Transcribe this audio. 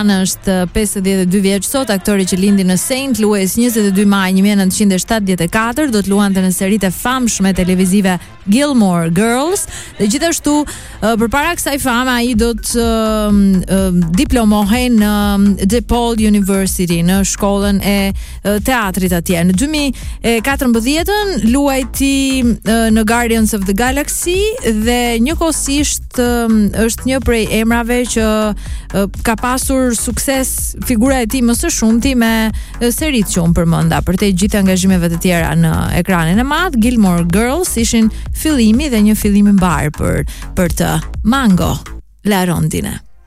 është 52 vjeç sot, aktori që lindi në St. Louis 22 maj 1974, do të luante në seritë e famshme televizive Gilmore Girls, dhe gjithashtu përpara kësaj fame ai do të diplomohej në DePaul University, në shkollën e teatrit atje. Në 2014 luajti në Guardians of the Galaxy dhe njëkohësisht është një prej emrave që ka pasur sukses figura e tij më së shumti me seritë që unë përmenda. Për te gjithë angazhimeve të tjera në ekranin e madh, Gilmore Girls ishin fillimi dhe një fillim i mbar për të Mango La Rondine.